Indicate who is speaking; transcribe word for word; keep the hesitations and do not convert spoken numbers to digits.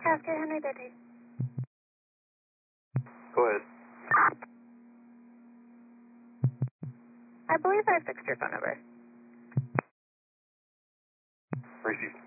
Speaker 1: Pastor Henry Dudley.
Speaker 2: Go ahead.
Speaker 1: I believe I fixed your phone number.
Speaker 2: Receive.